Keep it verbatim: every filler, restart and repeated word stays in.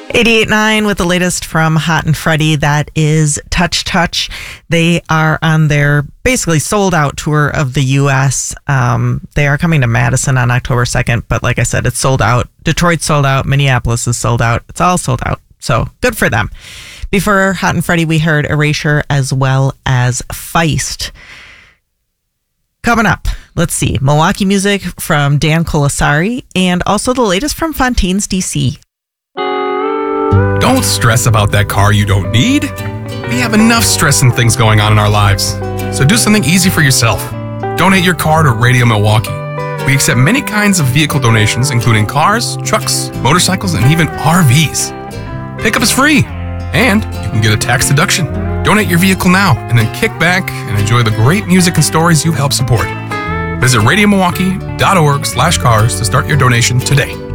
eighty-eight point nine with the latest from Hot and Freddie. That is Touch Touch. They are on their basically sold out tour of the U S. Um, they are coming to Madison on October second, but like I said, it's sold out. Detroit's sold out. Minneapolis is sold out. It's all sold out. So good for them. Before Hot and Freddie, we heard Erasure as well as Feist. Coming up, let's see, Milwaukee music from Dan Colasari and also the latest from Fontaines D C. Don't stress about that car you don't need. We have enough stress and things going on in our lives. So do something easy for yourself. Donate your car to Radio Milwaukee. We accept many kinds of vehicle donations, including cars, trucks, motorcycles, and even R Vs. Pickup is free, and you can get a tax deduction. Donate your vehicle now, and then kick back and enjoy the great music and stories you help support. Visit radio milwaukee dot org slash cars to start your donation today.